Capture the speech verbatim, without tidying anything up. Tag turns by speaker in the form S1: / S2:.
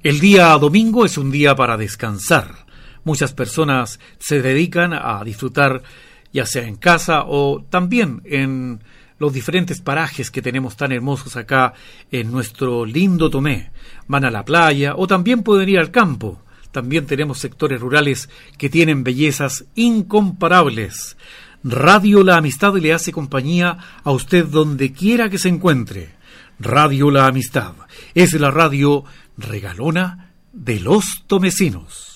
S1: El día domingo es un día para descansar. Muchas personas se dedican a disfrutar, ya sea en casa o también en los diferentes parajes que tenemos tan hermosos acá en nuestro lindo Tomé. Van a la playa o también pueden ir al campo. También tenemos sectores rurales que tienen bellezas incomparables. Radio La Amistad le hace compañía a usted donde quiera que se encuentre. Radio La Amistad es la radio regalona de los tomecinos.